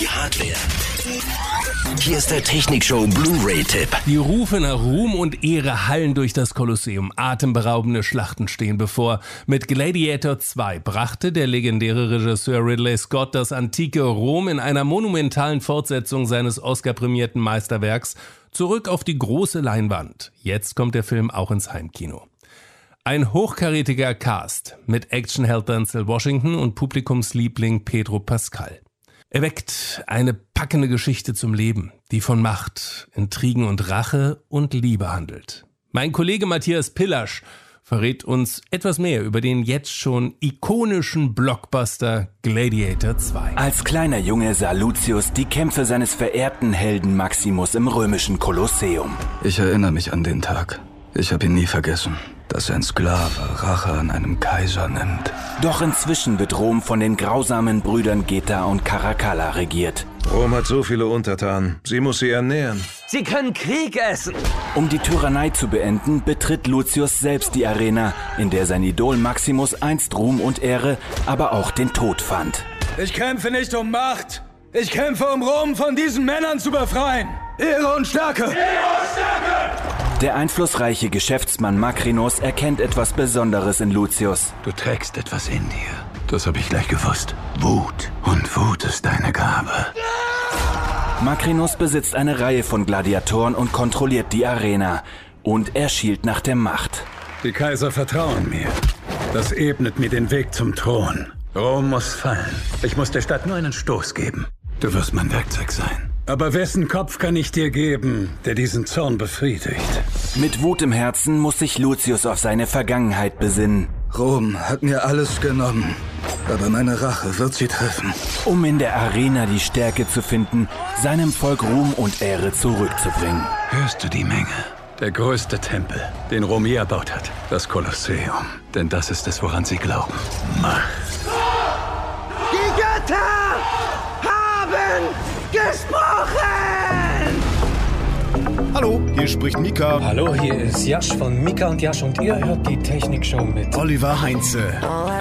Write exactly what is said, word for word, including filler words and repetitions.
die Hardware. Hier ist der Technikshow Blu-ray-Tipp. Die Rufe nach Ruhm und Ehre hallen durch das Kolosseum. Atemberaubende Schlachten stehen bevor. Mit Gladiator zwei brachte der legendäre Regisseur Ridley Scott das antike Rom in einer monumentalen Fortsetzung seines Oscar-prämierten Meisterwerks zurück auf die große Leinwand. Jetzt kommt der Film auch ins Heimkino. Ein hochkarätiger Cast mit Actionheld Denzel Washington und Publikumsliebling Pedro Pascal. Er weckt eine packende Geschichte zum Leben, die von Macht, Intrigen und Rache und Liebe handelt. Mein Kollege Matthias Pillasch verrät uns etwas mehr über den jetzt schon ikonischen Blockbuster Gladiator zwei. Als kleiner Junge sah Lucius die Kämpfe seines verehrten Helden Maximus im römischen Kolosseum. Ich erinnere mich an den Tag. Ich habe ihn nie vergessen, dass ein Sklave Rache an einem Kaiser nimmt. Doch inzwischen wird Rom von den grausamen Brüdern Geta und Caracalla regiert. Rom hat so viele Untertanen. Sie muss sie ernähren. Sie können Krieg essen. Um die Tyrannei zu beenden, betritt Lucius selbst die Arena, in der sein Idol Maximus einst Ruhm und Ehre, aber auch den Tod fand. Ich kämpfe nicht um Macht. Ich kämpfe, um Rom von diesen Männern zu befreien. Ehre und Stärke. Ehre und Stärke. Der einflussreiche Geschäftsmann Makrinos erkennt etwas Besonderes in Lucius. Du trägst etwas in dir. Das habe ich gleich gewusst. Wut. Und Wut ist deine Gabe. Makrinos besitzt eine Reihe von Gladiatoren und kontrolliert die Arena. Und er schielt nach der Macht. Die Kaiser vertrauen mir. Das ebnet mir den Weg zum Thron. Rom muss fallen. Ich muss der Stadt nur einen Stoß geben. Du wirst mein Werkzeug sein. Aber wessen Kopf kann ich dir geben, der diesen Zorn befriedigt? Mit Wut im Herzen muss sich Lucius auf seine Vergangenheit besinnen. Rom hat mir alles genommen, aber meine Rache wird sie treffen. Um in der Arena die Stärke zu finden, seinem Volk Ruhm und Ehre zurückzubringen. Hörst du die Menge? Der größte Tempel, den Rom je erbaut hat. Das Kolosseum. Denn das ist es, woran sie glauben. Macht. Die Götter haben gesprochen! Hallo, hier spricht Mika. Hallo, hier ist Jasch von Mika und Jasch und ihr hört die Technikshow mit Oliver Heinze.